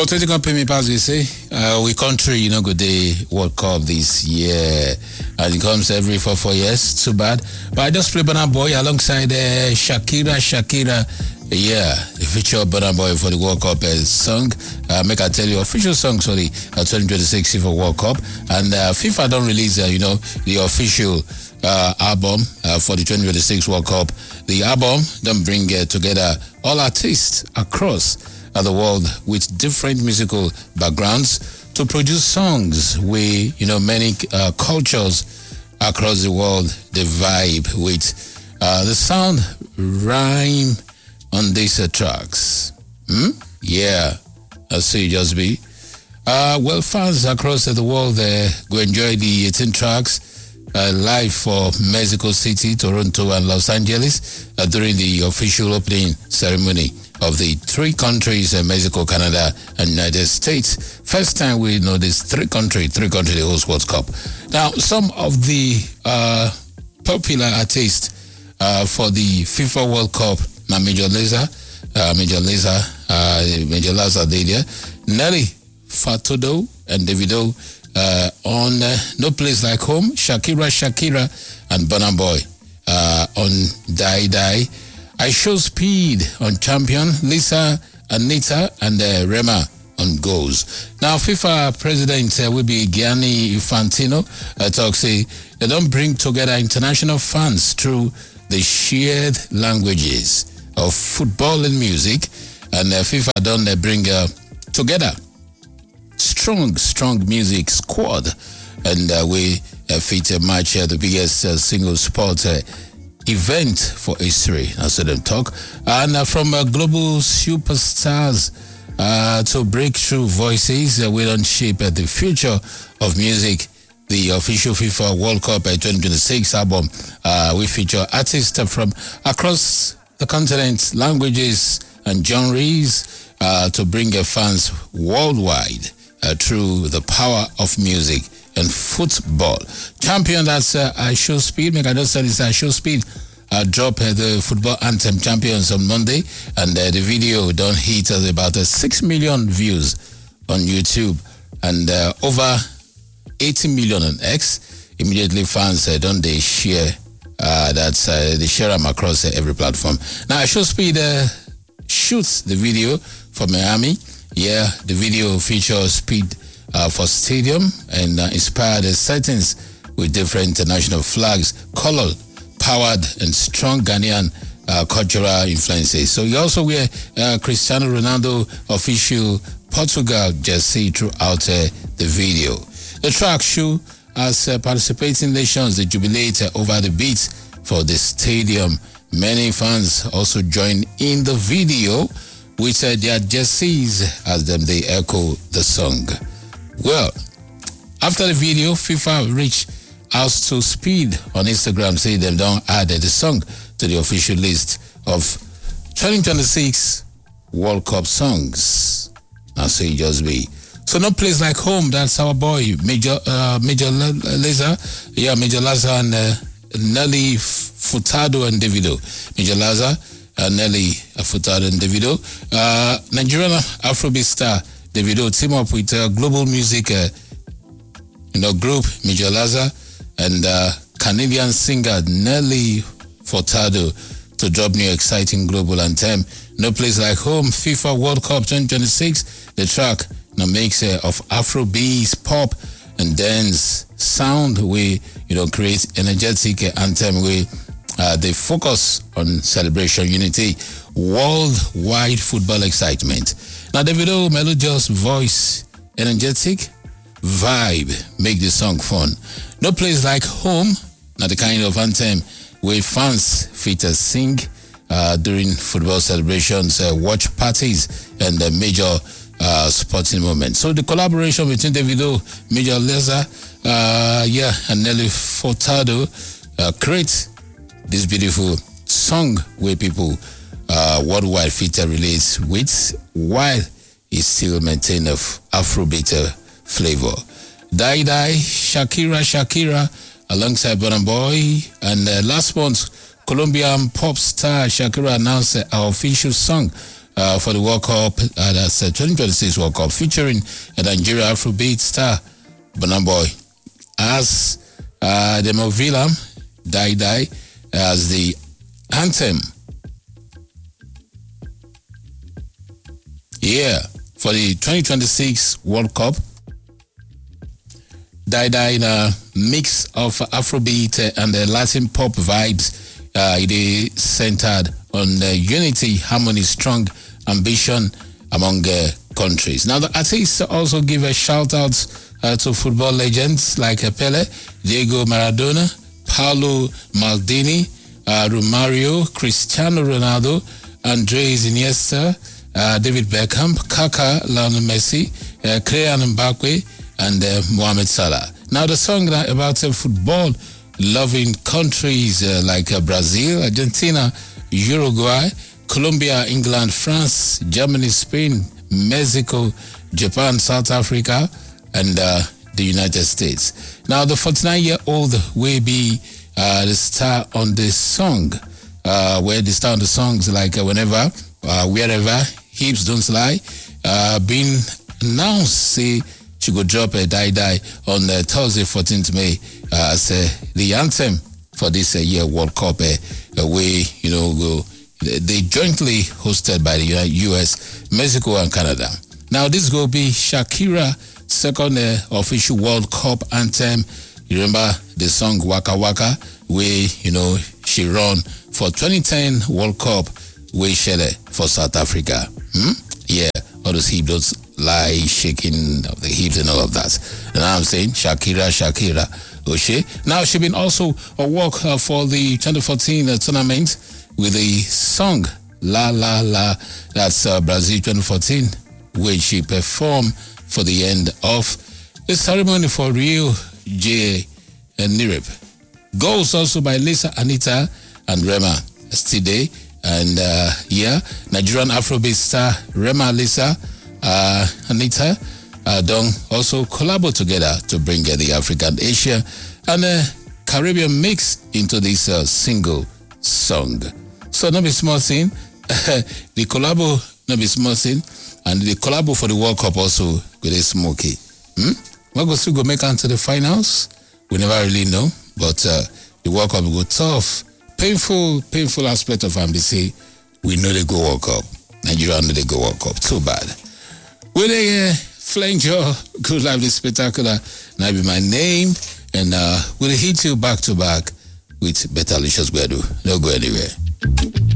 But what you can pay me pass, we say, we country, go the World Cup this year. And it comes every 4 years. Too bad. But I just play Burna Boy alongside Shakira. Yeah, the feature Burna Boy for the World Cup song. Make I tell you, official song, 2026 FIFA World Cup. And FIFA don't release, the official album for the 2026 World Cup. The album don't bring together all artists across the world with different musical backgrounds to produce songs where, many cultures across the world, they vibe with the sound rhyme on these tracks. Yeah, that's so it just be. Well, fans across the world go enjoy the 18 tracks live for Mexico City, Toronto, and Los Angeles during the official opening ceremony of the three countries, Mexico, Canada, and United States. First time we know this three country the host World Cup. Now, some of the popular artists for the FIFA World Cup, Major Lazer, Nelly Furtado, and Davido on No Place Like Home, Shakira, and Burna Boy on Die Die. I Show Speed on Champion, Lisa, Anita, and Rema on Goals. Now, FIFA President will be Gianni Infantino. Talks say they don't bring together international fans through the shared languages of football and music, and FIFA don't bring together strong music squad, and we fit a match the biggest single sport event for history. That's what them talk. And from global superstars to breakthrough voices, we don't shape the future of music. The official FIFA World Cup 2026 album, we feature artists from across the continent, languages and genres to bring fans worldwide through the power of music and football. Champion, that's I Show Speed. Make I just say this, I Show Speed. Drop the football anthem Champions on Monday, and the video don't hit about 6 million views on YouTube and over 80 million on X. Immediately fans don't they share they share them across every platform. Now I Show Speed shoots the video from Miami. Yeah, the video features Speed for stadium and inspired settings with different international flags, color powered and strong Ghanaian cultural influences. So you also wear Cristiano Ronaldo official Portugal jersey throughout the video. The track show as participating nations they jubilate over the beats for the stadium. Many fans also join in the video with their jerseys as they echo the song. Well, after the video, FIFA reached out to Speed on Instagram, say them don't add the song to the official list of 2026 World Cup songs. Now say it just be. So No Place Like Home, that's our boy, Major Lazer. Yeah, Major Lazer and Nelly Furtado and Davido. Major Lazer, Nelly Furtado and Davido. Nigerian Afrobeat star Davido team up with global music group Major Lazer and Canadian singer Nelly Furtado to drop new exciting global anthem No Place Like Home FIFA World Cup 2026. The track now makes of Afrobeat, pop and dance sound we create energetic anthem we they focus on celebration, unity, worldwide football excitement. Now Davido melodious voice, energetic vibe make the song fun. No Place Like Home, now the kind of anthem where fans fit sing during football celebrations, watch parties and major sporting moments. So the collaboration between Davido, Major Lazer, and Nelly Furtado create this beautiful song where people worldwide fit relate with while it still maintain of Afrobeat flavor. Die Die, Shakira alongside Burna Boy, and last month Colombian pop star Shakira announced our official song for the World Cup. That's 2026 World Cup, featuring a Nigeria Afrobeat star, Burna Boy, as the Movilam Die Die as the anthem. Yeah, for the 2026 World Cup. Die Die in a mix of Afrobeat and Latin pop vibes. It is centered on unity, harmony, strong ambition among countries. Now, the artists also give a shout out to football legends like Pele, Diego Maradona, Paolo Maldini, Romario, Cristiano Ronaldo, Andres Iniesta, David Beckham, Kaká, Lionel Messi, Kylian Mbappe, and Mohamed Salah. Now, the song about football-loving countries like Brazil, Argentina, Uruguay, Colombia, England, France, Germany, Spain, Mexico, Japan, South Africa, and the United States. Now, the 49-year-old will be the star on this song, where the star on the songs like Whenever, Wherever, Hips Don't Lie, being announced, say, she could drop a Die Die on Thursday, 14th May, as the anthem for this year World Cup, away, they jointly hosted by the US, Mexico, and Canada. Now, this will be Shakira's second official World Cup anthem. You remember the song Waka Waka, where, she ran for 2010 World Cup, where she for South Africa. Yeah, all those hips don't lie, shaking of the hips and all of that. And I'm saying Shakira. Oshe. Now, she been also a work for the 2014 tournament with the song La La La. That's Brazil 2014, where she performed for the end of the ceremony for Rio de Janeiro. Goals also by Lisa Anita and Rema Stide. And Nigerian Afrobeat star Rema, Lisa, Anita don't also collaborate together to bring the African, Asia, and Caribbean mix into this single song. So, not be small thing. The collabo, not be small thing. And the collabo for the World Cup also with a smoky. What goes to go make it to the finals? We never really know. But the World Cup will go tough. Painful aspect of MBC. We know they go World Cup. Nigeria know they go World Cup. Too bad. Will they flange your good lively spectacular? Now be my name. And we'll hit you back to back with Better Licious Gbedu. Don't go anywhere.